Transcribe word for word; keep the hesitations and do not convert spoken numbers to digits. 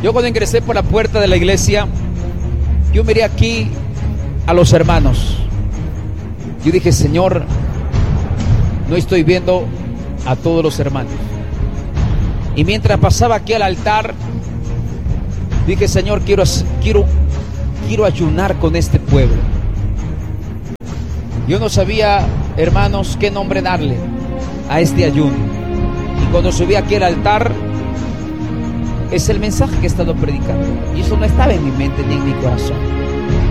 Yo cuando ingresé por la puerta de la iglesia, yo miré aquí a los hermanos. Yo dije, Señor, no estoy viendo a todos los hermanos. Y mientras pasaba aquí al altar, dije, Señor, quiero, quiero, quiero ayunar con este pueblo. Yo no sabía, hermanos, qué nombre darle a este ayuno. Y cuando subí aquí al altar, es el mensaje que he estado predicando. Y eso no estaba en mi mente ni en mi corazón.